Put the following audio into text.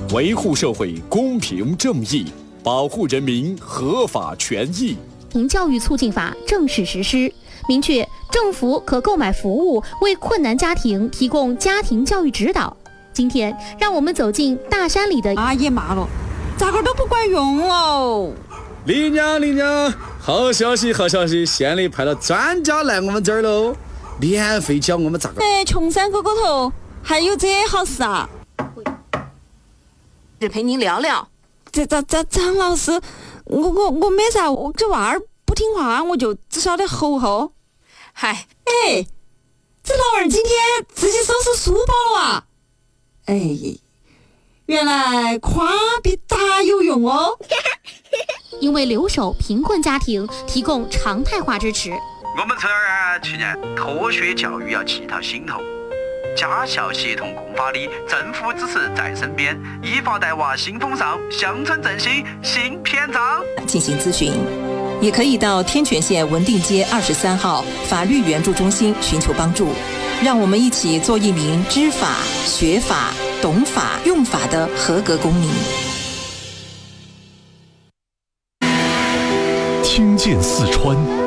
维护社会公平正义，保护人民合法权益。 家庭教育促进法正式实施，明确政府可购买服务，为困难家庭提供家庭教育指导。今天，让我们走进大山里的阿姨骂了，咋个都不管用哦。 李娘，好消息，县里派了专家来我们这儿喽，免费教我们咋个。 穷山沟沟头还有这好事啊？ 是陪您聊聊。 张老师，我没啥，我这娃儿不听话，我就只晓得吼。 嗨， 这老儿今天自己收拾书包了啊！原来夸比打有用哦。 因为留守贫困家庭提供常态化支持。 我们村儿去年脱学教育要气到心头，家校协同共发力，政府支持在身边，依法带娃新风尚，乡村振兴新篇章。 进行咨询，也可以到天泉县文定街23号法律援助中心寻求帮助。让我们一起做一名知法、学法、懂法、用法的合格公民。 听见四川。